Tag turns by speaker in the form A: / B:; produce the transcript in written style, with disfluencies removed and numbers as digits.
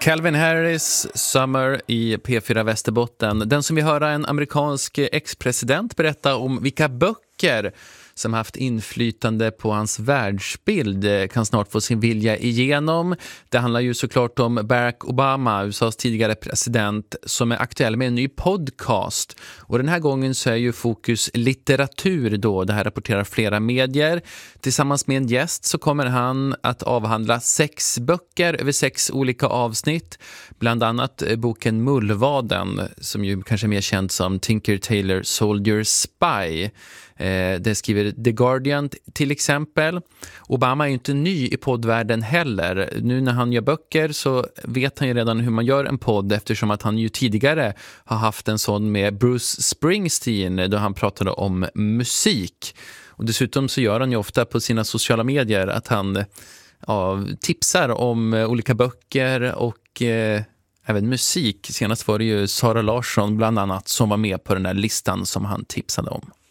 A: Calvin Harris, Summer i P4 Västerbotten. Den som vill höra en amerikansk ex-president berätta om vilka böcker som haft inflytande på hans världsbild kan snart få sin vilja igenom. Det handlar ju såklart om Barack Obama, USAs tidigare president, som är aktuell med en ny podcast. Och den här gången så är ju fokus litteratur då. Det här rapporterar flera medier. Tillsammans med en gäst så kommer han att avhandla 6 böcker över 6 olika avsnitt. Bland annat boken Mullvaden, som ju kanske är mer känd som Tinker Tailor Soldier Spy. Det skriver The Guardian till exempel. Obama är ju inte ny i poddvärlden heller. Nu när han gör böcker så vet han ju redan hur man gör en podd, eftersom att han ju tidigare har haft en sån med Bruce Springsteen då han pratade om musik. Och dessutom så gör han ju ofta på sina sociala medier att han tipsar om olika böcker och även musik. Senast var det ju Sara Larsson bland annat som var med på den där listan som han tipsade om.